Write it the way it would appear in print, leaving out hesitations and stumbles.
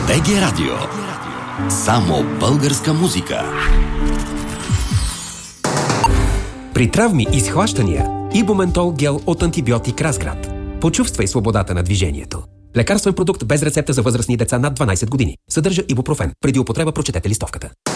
БГ Радио. Само българска музика. При травми и схващания Ибументол гел от антибиотик Разград. Почувствай свободата на движението. Лекарствен продукт без рецепта за възрастни деца над 12 години. Съдържа ибупрофен. Преди употреба прочетете листовката.